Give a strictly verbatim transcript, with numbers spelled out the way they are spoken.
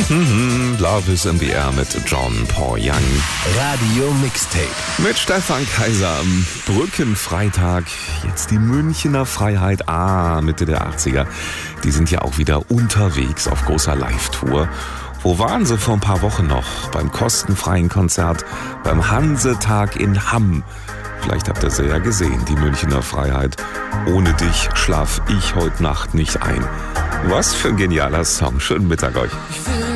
Love is in the Air mit John Paul Young. Radio Mixtape. Mit Stefan Kaiser am Brückenfreitag. Jetzt die Münchner Freiheit. Ah, Mitte der achtziger. Die sind ja auch wieder unterwegs auf großer Live-Tour. Wo waren sie vor ein paar Wochen noch? Beim kostenfreien Konzert beim Hansetag in Hamm. Vielleicht habt ihr sie ja gesehen, die Münchner Freiheit. Ohne dich schlaf ich heute Nacht nicht ein. Was für ein genialer Song. Schönen Mittag euch. Ich will